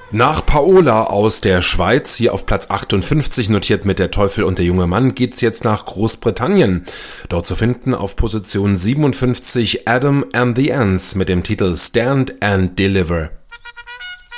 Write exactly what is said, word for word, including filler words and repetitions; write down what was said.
Nach Paola aus der Schweiz, hier auf Platz achtundfünfzig, notiert mit Der Teufel und der junge Mann, geht's jetzt nach Großbritannien. Dort zu finden auf Position siebenundfünfzig Adam and the Ants mit dem Titel Stand and Deliver.